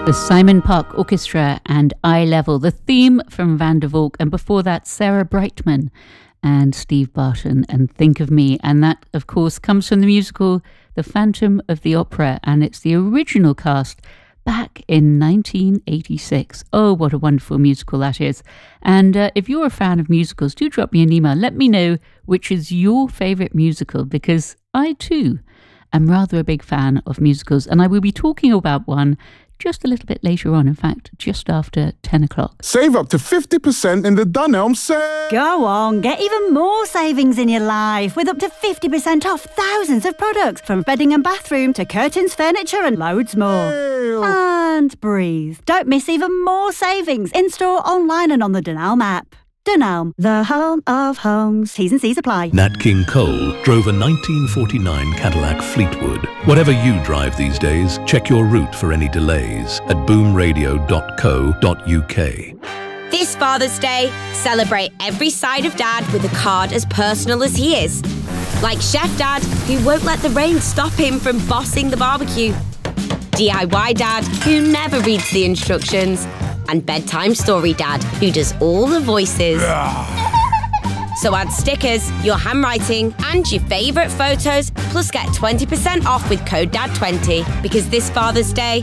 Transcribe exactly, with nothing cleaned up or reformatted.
The Simon Park Orchestra and Eye Level, the theme from Van der Valk, and before that Sarah Brightman and Steve Barton and Think of Me. And that, of course, comes from the musical The Phantom of the Opera, and it's the original cast back in nineteen eighty-six. Oh, what a wonderful musical that is. And uh, if you're a fan of musicals, do drop me an email. Let me know which is your favourite musical, because I too am rather a big fan of musicals, and I will be talking about one just a little bit later on, in fact, just after ten o'clock. Save up to fifty percent in the Dunelm sale. Go on, get even more savings in your life with up to fifty percent off thousands of products, from bedding and bathroom to curtains, furniture and loads more. Ew. And breathe. Don't miss even more savings in-store, online and on the Dunelm app. Dunelm, the home of homes. T's and C's apply. Nat King Cole drove a nineteen forty-nine Cadillac Fleetwood. Whatever you drive these days, check your route for any delays at boom radio dot co dot uk. This Father's Day, celebrate every side of Dad with a card as personal as he is. Like Chef Dad, who won't let the rain stop him from bossing the barbecue. D I Y Dad, who never reads the instructions. And Bedtime Story Dad, who does all the voices. So add stickers, your handwriting, and your favourite photos, plus get twenty percent off with code D A D twenty. Because this Father's Day,